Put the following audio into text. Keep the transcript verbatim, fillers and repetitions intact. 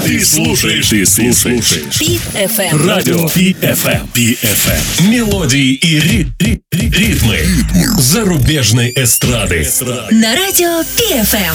Ты слушаешь, ты слушаешь Пи эф эм. Радио Пи эф эм. Пи эф эм. Мелодии и ри- ри- ри- ритмы зарубежной эстрады. На радио Пи эф эм.